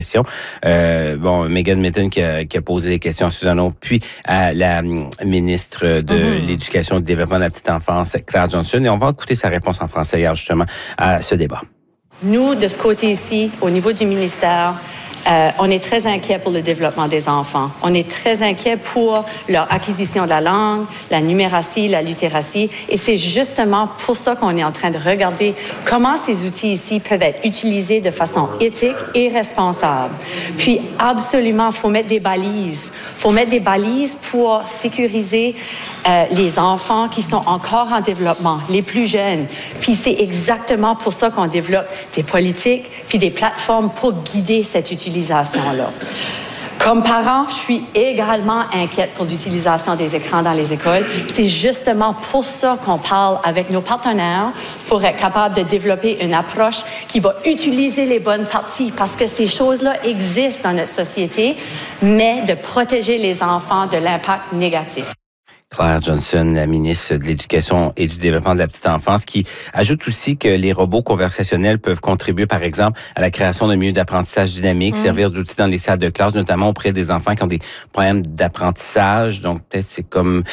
Megan Mitton qui a posé des questions à Susan Aude, puis à la ministre de l'Éducation et du Développement de la petite enfance, Claire Johnson. Et on va écouter sa réponse en français hier, justement, à ce débat. Nous, de ce côté-ci, au niveau du ministère, on est très inquiets pour le développement des enfants. On est très inquiets pour leur acquisition de la langue, la numératie, la littératie. Et c'est justement pour ça qu'on est en train de regarder comment ces outils ici peuvent être utilisés de façon éthique et responsable. Puis, absolument, il faut mettre des balises. Il faut mettre des balises pour sécuriser les enfants qui sont encore en développement, les plus jeunes. Puis c'est exactement pour ça qu'on développe des politiques puis des plateformes pour guider cette utilisation-là. Comme parent, je suis également inquiète pour l'utilisation des écrans dans les écoles. C'est justement pour ça qu'on parle avec nos partenaires pour être capable de développer une approche qui va utiliser les bonnes parties parce que ces choses-là existent dans notre société, mais de protéger les enfants de l'impact négatif. Claire Johnson, la ministre de l'Éducation et du Développement de la petite enfance, qui ajoute aussi que les robots conversationnels peuvent contribuer, par exemple, à la création de milieux d'apprentissage dynamiques, servir d'outils dans les salles de classe, notamment auprès des enfants qui ont des problèmes d'apprentissage. Donc, peut-être c'est comme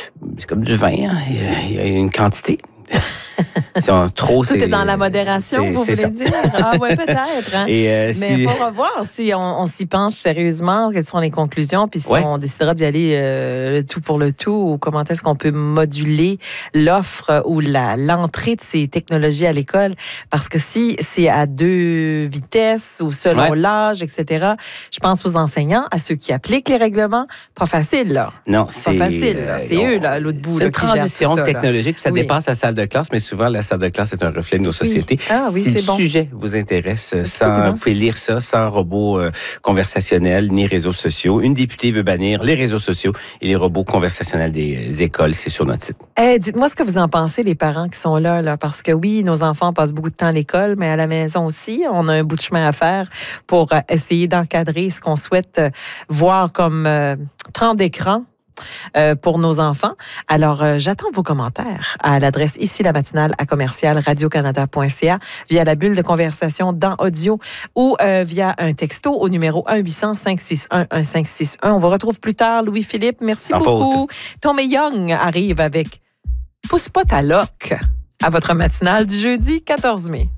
du vin, hein? Il y a une quantité. Si on, trop, tout est dans la modération, vous voulez dire? Ah oui, peut-être. Hein? Mais il faut revoir si on s'y penche sérieusement, quelles sont les conclusions, puis si on décidera d'y aller le tout pour le tout, ou comment est-ce qu'on peut moduler l'offre ou l'entrée de ces technologies à l'école. Parce que si c'est à deux vitesses ou selon l'âge, etc., je pense aux enseignants, à ceux qui appliquent les règlements. Pas facile, là. Non, c'est pas facile. C'est eux, là, à l'autre bout. C'est une transition technologique, puis ça dépasse la salle de classe, mais souvent, la salle de classe est un reflet de nos sociétés. Si le sujet vous intéresse, vous pouvez lire ça sans robots conversationnels ni réseaux sociaux. Une députée veut bannir les réseaux sociaux et les robots conversationnels des écoles. C'est sur notre site. Dites-moi ce que vous en pensez, les parents qui sont là, parce que oui, nos enfants passent beaucoup de temps à l'école, mais à la maison aussi, on a un bout de chemin à faire pour essayer d'encadrer ce qu'on souhaite voir comme temps d'écran pour nos enfants. Alors, j'attends vos commentaires à l'adresse ici la matinale à commercial-radiocanada.ca via la bulle de conversation dans audio ou via un texto au numéro 1-800-561-1561. On vous retrouve plus tard, Louis-Philippe. Merci beaucoup. Tommy Young arrive avec Pousse pas ta loque à votre matinale du jeudi 14 mai.